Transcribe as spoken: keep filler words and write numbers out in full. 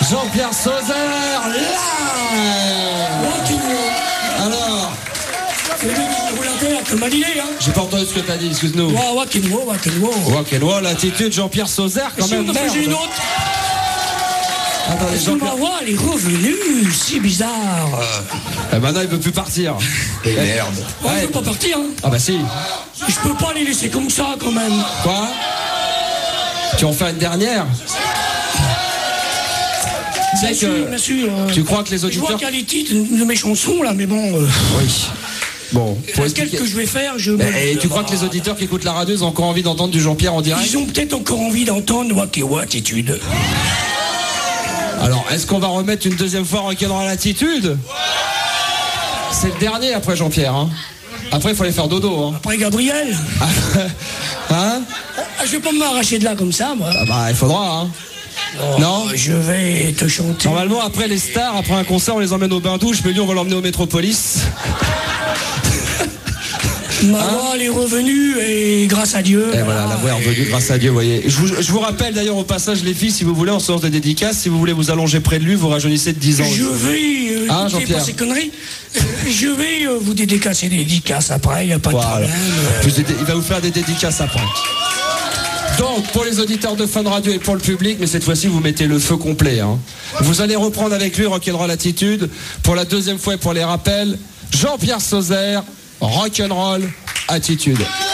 Jean-Pierre Sauzère, live. Alors, j'ai pas entendu ce que t'as dit, excuse-nous. Rock'n'roll, l'attitude Jean-Pierre Sauzère quand même. Merde. Une autre. Attendez, Jean-Pierre elle est revenue, si bizarre. Eh ben non, il veut plus partir. Et merde. Ouais, ouais. Il veut pas partir. Hein. Ah bah si. Je peux pas les laisser comme ça quand même. Quoi? Tu en fais une dernière? Bien sûr, bien sûr. Euh, tu crois que les auditeurs... Je vois qu'il y a les titres de mes chansons là, mais bon... Euh... Oui. Bon, faut laquelle que je vais faire, je... Et, et tu crois que les auditeurs qui écoutent la radio, ils ont encore envie d'entendre du Jean-Pierre en direct? Ils ont peut-être encore envie d'entendre Wakewa Attitude. Alors, est-ce qu'on va remettre une deuxième fois Rock'n'Roll Attitude? C'est le dernier après Jean-Pierre, hein. Après, il faut aller faire dodo, hein. Après Gabriel. Hein? Je vais pas m'arracher de là comme ça, moi. Ah bah, il faudra, hein. Oh, non, je vais te chanter. Normalement, après les stars, après un concert, on les emmène au bain-douche, mais lui, on va l'emmener au Métropolis. Ma voix, elle est revenue et grâce à Dieu. Et voilà, la voix est revenue grâce à Dieu, vous voyez. Je vous, je vous rappelle d'ailleurs au passage, les filles, si vous voulez, en séance de dédicace, si vous voulez vous allonger près de lui, vous rajeunissez de dix ans. Je vais, euh, hein, Jean-Pierre, pas ces conneries. Je vais euh, vous dédicacer des dédicaces après, il n'y a pas voilà. de problème. Il va vous faire des dédicaces après. Donc, pour les auditeurs de Fun Radio et pour le public, mais cette fois-ci, vous mettez le feu complet. Hein. Vous allez reprendre avec lui Rock'n'Roll Attitude. Pour la deuxième fois et pour les rappels, Jean-Pierre Sauzère, Rock'n'Roll Attitude.